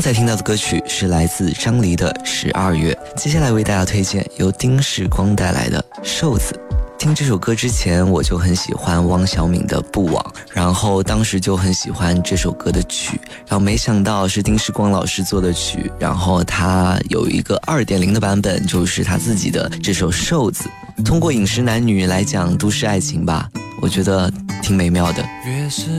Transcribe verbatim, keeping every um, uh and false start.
刚才听到的歌曲是来自张黎的《十二月》，接下来为大家推荐由丁世光带来的《瘦子》。听这首歌之前，我就很喜欢汪小敏的《不枉》，然后当时就很喜欢这首歌的曲，然后没想到是丁世光老师做的曲，然后他有一个 二点零 的版本，就是他自己的这首《瘦子》，通过饮食男女来讲都市爱情吧，我觉得挺美妙的。 越是